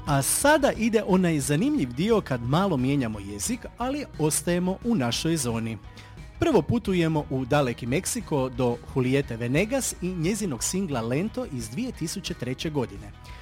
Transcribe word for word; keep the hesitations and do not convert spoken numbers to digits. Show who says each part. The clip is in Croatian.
Speaker 1: A sada ide onaj zanimljiv dio kad malo mijenjamo jezik, ali ostajemo u našoj zoni. Prvo putujemo u daleki Meksiko do Juliete Venegas i njezinog singla Lento iz dvije tisuće treće. godine.